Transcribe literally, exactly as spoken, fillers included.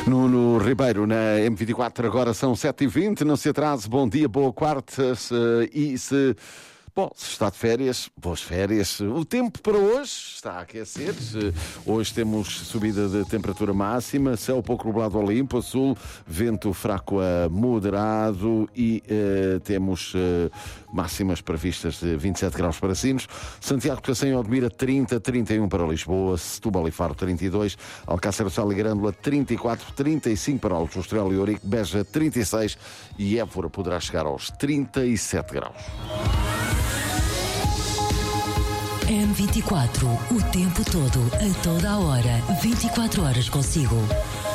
Nuno Ribeiro na M vinte e quatro, agora são sete e vinte, não se atrase, bom dia, boa quarta, se, e se... Bom, se está de férias, boas férias. O tempo para hoje está a aquecer. Hoje temos subida de temperatura máxima, céu pouco nublado ao limpo, a sul, vento fraco a moderado e uh, temos uh, máximas previstas de vinte e sete graus para Sines, Santiago de Cacém e Odmira trinta, trinta e um para Lisboa, Setúbal e Faro trinta e dois, Alcácer do Sal e Grândola trinta e quatro, trinta e cinco para Alto Estrela e Ourique, Beja trinta e seis e Évora poderá chegar aos trinta e sete graus. M vinte e quatro, o tempo todo, a toda a hora, vinte e quatro horas consigo.